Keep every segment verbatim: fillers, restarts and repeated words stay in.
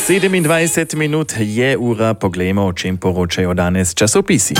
sedemindvajset minut je ura, poglejmo, o čem poročajo danes časopisi.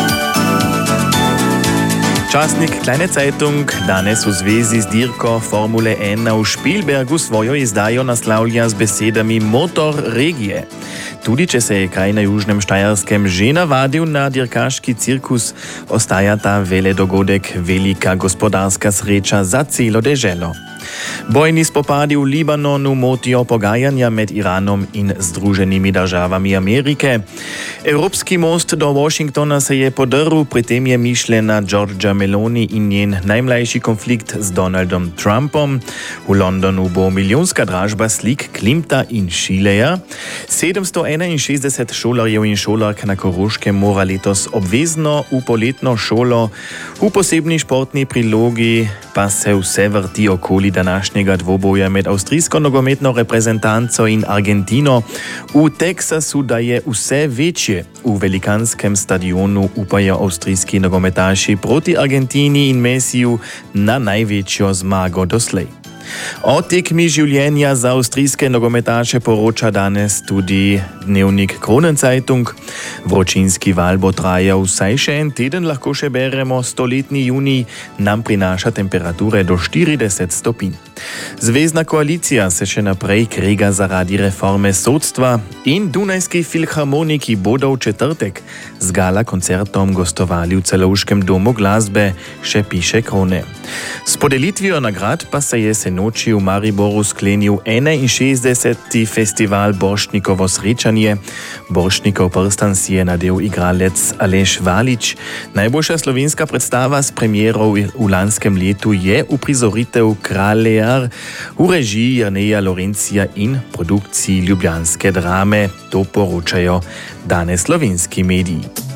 Časnik Kleine Zeitung danes v zvezi z dirko Formule ena v Špilbergu svojo izdajo naslavlja z besedami motor regije. Tudi če se je kraj na Južnem Štajerskem že navadil na dirkaški cirkus, ostaja ta veledogodek velika gospodarska sreča za celo deželo. Bojni spopadi v Libanonu motijo pogajanja med Iranom in Združenimi državami Amerike. Evropski most do Washingtona se je podrl, pri tem je mišljena Giorgia Meloni in njen najmlajši konflikt z Donaldom Trumpom. V Londonu bo milijonska dražba slik Klimta in Šileja. sedemsto enainšestdeset šolarjev in šolark na Koroškem mora letos obvezno v poletno šolo. V posebni športni prilogi pa se vse vrti okoli današnjega dvoboja med avstrijsko nogometno reprezentanco in Argentino. V Teksasu da je vse večje. V velikanskem stadionu upajo avstrijski nogometaši proti Argentini in Messiju na največjo zmago doslej. O tekmi življenja za avstrijske nogometaše poroča danes tudi dnevnik Kronenzeitung. Vročinski val bo trajal vsaj še en teden, lahko še beremo, stoletni junij nam prinaša temperature do štirideset stopinj. Zvezna koalicija se še naprej krega zaradi reforme sodstva in Dunajski filharmoniki bodo v četrtek z gala koncertom gostovali v Celovškem domu glasbe, še piše Krone. S podelitvijo nagrad pa se je sinoči v Mariboru sklenil enainšestdeseti festival Borštnikovo srečanje. Borštnikov prstan si je nadel igralec Aleš Valič. Najboljša slovenska predstava s premiero v lanskem letu je uprizoritev Kraljear v režiji Jerneja Lorencija in produkciji ljubljanske drame. To poročajo danes slovenski mediji.